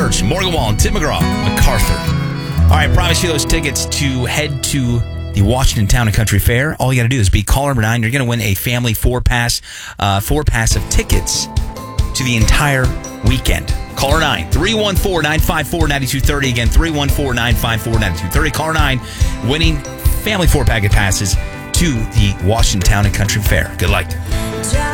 Church, Morgan Wallen, Tim McGraw, MacArthur. All right, promise you those tickets to head to the Washington Town and Country Fair. All you got to do is be caller number 9. You're going to win a family four pass of tickets to the entire weekend. Caller 9, 314-954-9230. Again, 314-954-9230. Caller 9, winning family 4-pack of passes to the Washington Town and Country Fair. Good luck.